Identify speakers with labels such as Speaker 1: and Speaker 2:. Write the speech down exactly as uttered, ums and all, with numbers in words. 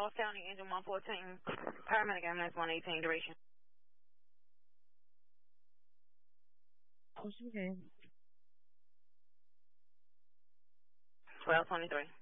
Speaker 1: Charles County, engine one fourteen, paramedic ambulance one eighteen, duration.
Speaker 2: What's your name?
Speaker 1: twelve twenty-three.